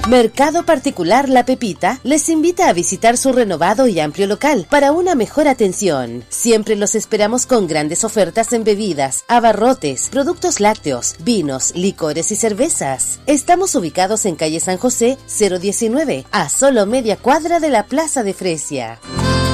Mercado Particular La Pepita les invita a visitar su renovado y amplio local para una mejor atención. Siempre los esperamos con grandes ofertas en bebidas, abarrotes, productos lácteos, vinos, licores y cervezas. Estamos ubicados en calle San José 019, a solo media cuadra de la Plaza de Fresia.